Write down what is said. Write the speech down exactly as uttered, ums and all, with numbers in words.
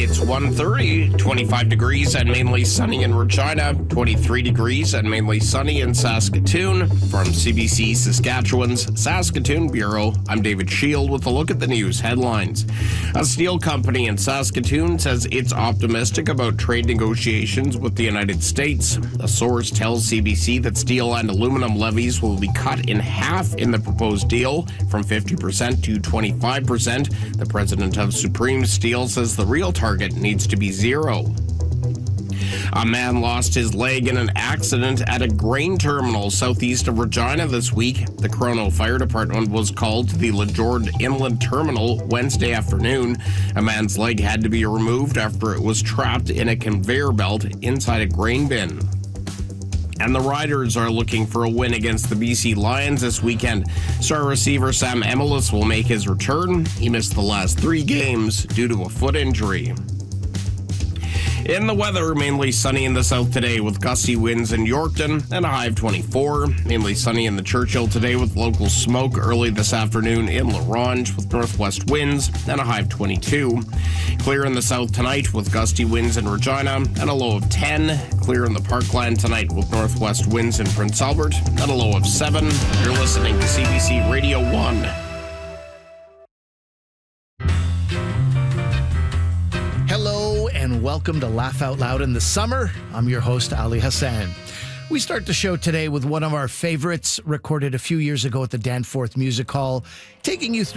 it's one thirty, twenty-five degrees and mainly sunny in Regina, twenty-three degrees and mainly sunny in Saskatoon. From C B C Saskatchewan's Saskatoon Bureau, I'm David Shield with a look at the news headlines. A steel company in Saskatoon says it's optimistic about trade negotiations with the United States. A source tells C B C that steel and aluminum levies will be cut in half in the proposed deal, from fifty percent to twenty-five percent. The president of Supreme Steel says the real target needs to be zero. A man lost his leg in an accident at a grain terminal southeast of Regina this week. The Corono Fire Department was called to the LeJord Inland Terminal Wednesday afternoon. A man's leg had to be removed after it was trapped in a conveyor belt inside a grain bin. And the Riders are looking for a win against the B C Lions this weekend. Star receiver Sam Emilus will make his return. He missed the last three games due to a foot injury. In the weather, mainly sunny in the south today with gusty winds in Yorkton and a high of twenty-four. Mainly sunny in the Churchill today with local smoke early this afternoon in La Ronge with northwest winds and a high of twenty-two. Clear in the south tonight with gusty winds in Regina and a low of ten. Clear in the Parkland tonight with northwest winds in Prince Albert and a low of seven. You're listening to C B C Radio one. Hello and welcome to Laugh Out Loud in the Summer. I'm your host, Ali Hassan. We start the show today with one of our favorites, recorded a few years ago at the Danforth Music Hall, taking you through